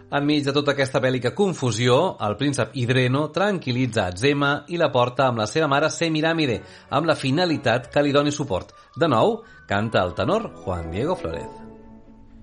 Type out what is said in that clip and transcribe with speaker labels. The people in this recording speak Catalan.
Speaker 1: Enmig de tota aquesta bèl·lica confusió, el príncep Hidreno tranquil·litza Zema i la porta amb la seva mare Semiramide, amb la finalitat que li doni suport. De nou, canta el tenor Juan Diego Flórez.